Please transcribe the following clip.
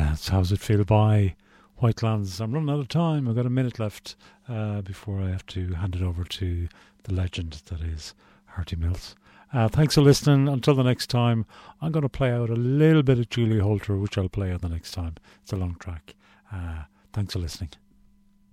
That's How's It Feel by Whitelands. I'm running out of time. I've got a minute left before I have to hand it over to the legend that is Harty Mills. Thanks for listening. Until the next time, I'm going to play out a little bit of Julie Holter, which I'll play out the next time. It's a long track. Thanks for listening.